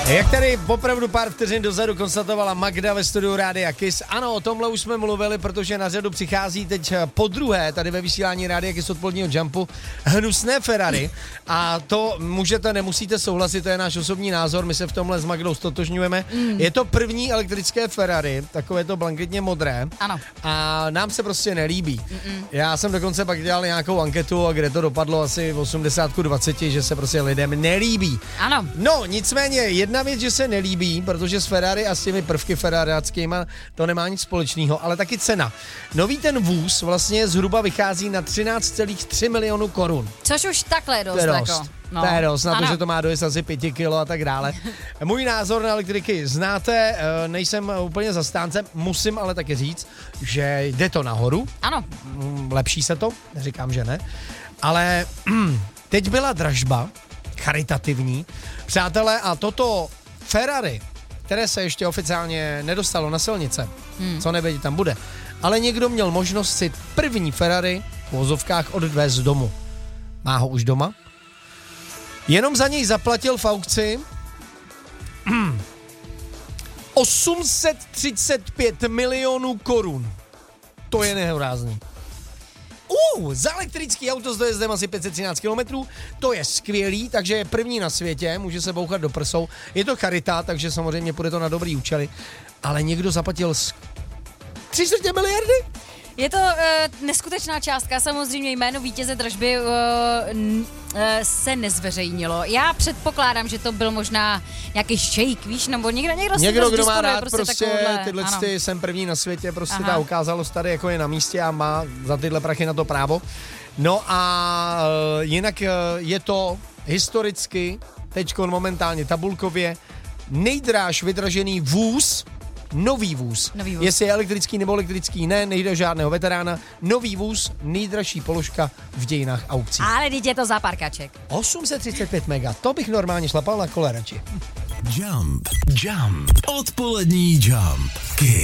Jak tady opravdu pár vteřin dozadu konstatovala Magda ve studiu Rádia Kiss, ano, o tomhle už jsme mluvili, protože na řadu přichází teď podruhé tady ve vysílání Rádia Kiss odpoledního jumpu hnusné Ferrari a to nemusíte souhlasit, to je náš osobní názor, my se v tomhle s Magdou stotožňujeme. Je to první elektrické Ferrari, takové to blanketně modré. Ano. A nám se prostě nelíbí. Já jsem dokonce pak dělal nějakou anketu, kde to dopadlo asi 80-20, že se prostě lidem nelíbí. Ano. No, nicméně jedna věc, že se nelíbí, protože s Ferrari a s těmi prvky ferrariáckýma to nemá nic společného, ale taky cena. Nový ten vůz vlastně zhruba vychází na 13,3 milionů korun. Což už takhle je dost. To je dost, na to, že to má dojezd asi 5 kilo a tak dále. Můj názor na elektriky znáte, nejsem úplně zastáncem, musím ale taky říct, že jde to nahoru. Ano. Lepší se to, neříkám, že ne, ale teď byla dražba, charitativní. Přátelé, a toto Ferrari, které se ještě oficiálně nedostalo na silnice, co nevědí, tam bude, ale někdo měl možnost si první Ferrari v uvozovkách odvést z domu. Má ho už doma? Jenom za něj zaplatil v aukci 835 milionů korun. To je nehorázný. Za elektrický auto s dojezdem asi 513 km, to je skvělý, takže je první na světě, může se bouchat do prsou. Je to charita, takže samozřejmě půjde to na dobrý účely, ale někdo zaplatil 300 miliardy? Je to neskutečná částka, samozřejmě jméno vítěze dražby se nezveřejnilo. Já předpokládám, že to byl možná nějaký šejk, víš, nebo někdo kdo má rád prostě tyhle jsem první na světě, prostě ta ukázalost tady jako je na místě a má za tyhle prachy na to právo. No a jinak je to historicky, teďkon momentálně tabulkově, nejdráž vydražený vůz. Nový vůz. Jestli je elektrický nebo elektrický, nejde o žádného veterána. Nový vůz, nejdražší položka v dějinách aukcí. Ale teď je to za parkaček. 835 mega, to bych normálně šlapal na kole radši. Jump. Odpolední Jump. Kiss.